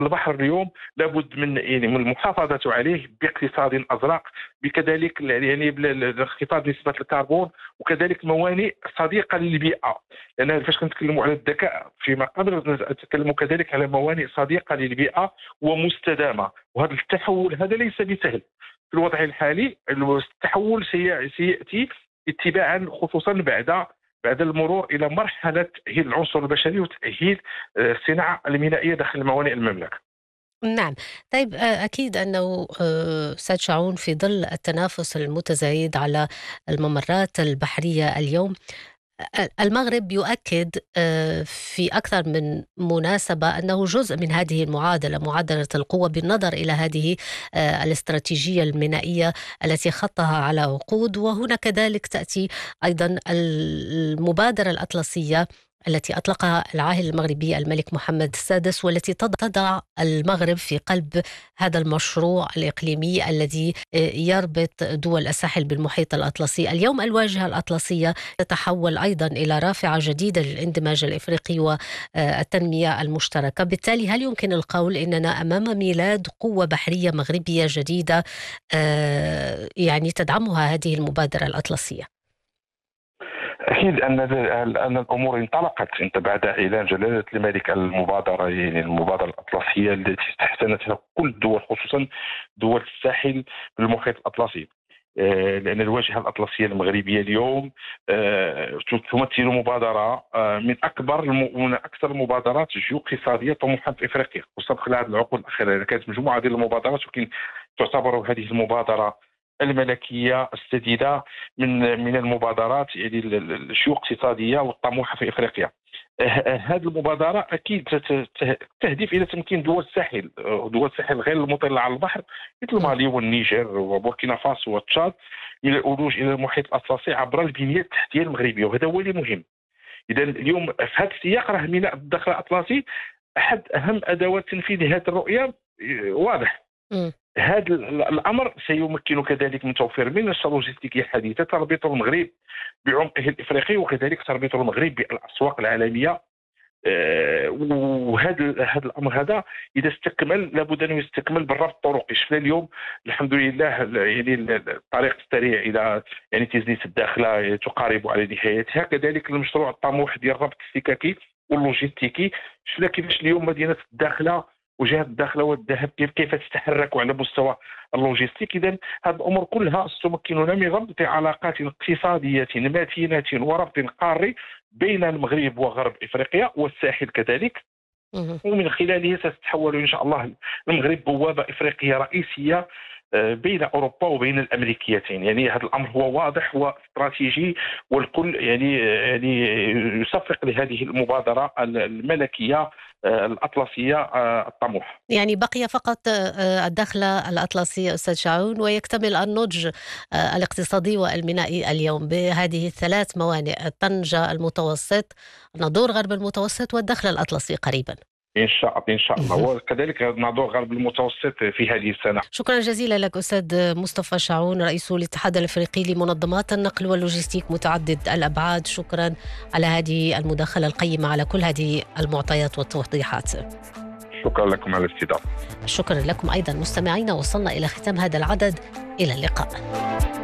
البحر اليوم لابد من المحافظة عليه باقتصاد أزرق، بكذلك انخفاض نسبة الكربون، وكذلك موانئ صديقة للبيئة. لأن فاش كنتكلموا على الذكاء فيما قبل نتكلموا كذلك على موانئ صديقة للبيئة ومستدامة، وهذا التحول هذا ليس بسهل في الوضع الحالي. التحول سيأتي اتباعا، خصوصا بعد المرور الى مرحله تاهيل العنصر البشري وتاهيل الصناعه المينائيه داخل موانئ المملكه. نعم. طيب أكيد أنه أستاذ شاعون، في ظل التنافس المتزايد على الممرات البحرية اليوم، المغرب يؤكد في أكثر من مناسبة أنه جزء من هذه المعادلة، معادلة القوة، بالنظر إلى هذه الاستراتيجية المينائية التي خطها على عقود. وهنا كذلك تأتي أيضا المبادرة الأطلسية التي أطلقها العاهل المغربي الملك محمد السادس، والتي تضع المغرب في قلب هذا المشروع الإقليمي الذي يربط دول الساحل بالمحيط الأطلسي. اليوم الواجهة الأطلسية تتحول أيضا إلى رافعة جديدة للاندماج الإفريقي والتنمية المشتركة. بالتالي هل يمكن القول إننا أمام ميلاد قوة بحرية مغربية جديدة يعني تدعمها هذه المبادرة الأطلسية؟ اكيد ان الامور انطلقت انت بعد اعلان جلاله الملك المبادره، يعني المبادره الاطلسيه التي استحسنتها كل الدول، خصوصا دول الساحل بالمحيط الاطلسي. لان الواجهه الاطلسيه المغربيه اليوم تمثل مبادره من اكثر المبادرات جيو-اقتصاديه طموحا في افريقيا، خصوصا خلال هذه العقود الاخيره. كانت مجموعه ديال المبادرات، ولكن تعتبر هذه المبادره الملكيه السديده من المبادرات يعني الجيو-اقتصاديه والطموحه في افريقيا. هذه المبادره اكيد تهدف الى تمكين دول الساحل غير المطله على البحر مثل مالي والنيجر وبوركينا فاسو والتشاد من الولوج الى المحيط الاطلسي عبر البنيه التحتيه المغربيه، وهذا هو اللي مهم. اذا اليوم في هذا السياق راه ميناء الدخل الاطلسي احد اهم ادوات تنفيذ هذه الرؤيه. واضح هذا الامر سيمكن كذلك من توفير منصه لوجستيكيه حديثه تربط المغرب بعمقه الافريقي، وكذلك تربط المغرب بالاسواق العالميه. وهذا الامر هذا اذا استكمل لابد ان يستكمل بالربط الطرقي. شفنا اليوم الحمد لله يعني الطريق السريع الى يعني تيزنيت الداخله تقارب على نهايتها، كذلك المشروع الطموح ديال الربط السككي واللوجستيكي. شفنا كيفاش اليوم مدينه الداخله وجهه الداخله والذهب كيف تتحرك على مستوى اللوجستيك. اذا هذه الامور كلها ستمكننا من ربط علاقات اقتصاديه متينه وربط قاري بين المغرب وغرب افريقيا والساحل كذلك، ومن خلاله ستتحول ان شاء الله المغرب بوابه افريقيه رئيسيه بين اوروبا وبين الامريكيتين. يعني هذا الامر هو واضح واستراتيجي، والكل يعني يصفق لهذه المبادره الملكيه الاطلسيه الطموح. يعني بقي فقط الدخلة الأطلسية أستاذ شاعون، ويكتمل النضج الاقتصادي والمينائي اليوم بهذه الثلاث موانئ: طنجة المتوسط، ناظور غرب المتوسط، والدخلة الأطلسي قريبا. ان شاء الله وكذلك ناظور غرب المتوسط في هذه السنه. شكرا جزيلا لك أستاذ مصطفى شاعون، رئيس الاتحاد الأفريقي لمنظمات النقل واللوجستيك متعدد الأبعاد. شكرا على هذه المداخلة القيمة، على كل هذه المعطيات والتوضيحات. شكرا لكم على الاستضافه. شكرا لكم أيضا مستمعينا، وصلنا إلى ختام هذا العدد. إلى اللقاء.